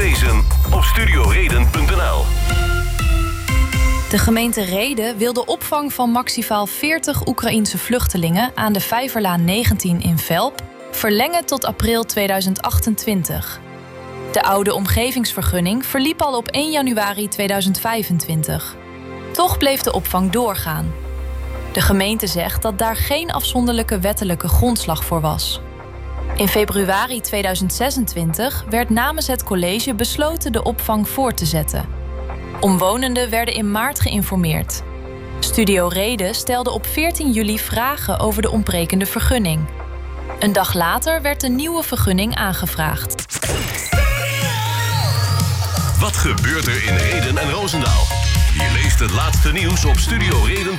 Lezen op studioreden.nl. De gemeente Rheden wil de opvang van maximaal 40 Oekraïense vluchtelingen aan de Vijverlaan 19 in Velp verlengen tot april 2028. De oude omgevingsvergunning verliep al op 1 januari 2025. Toch bleef de opvang doorgaan. De gemeente zegt dat daar geen afzonderlijke wettelijke grondslag voor was. In februari 2026 werd namens het college besloten de opvang voort te zetten. Omwonenden werden in maart geïnformeerd. Studio Reden stelde op 14 juli vragen over de ontbrekende vergunning. Een dag later werd de nieuwe vergunning aangevraagd. Wat gebeurt er in Rheden en Roosendaal? Je leest het laatste nieuws op studioreden.nl.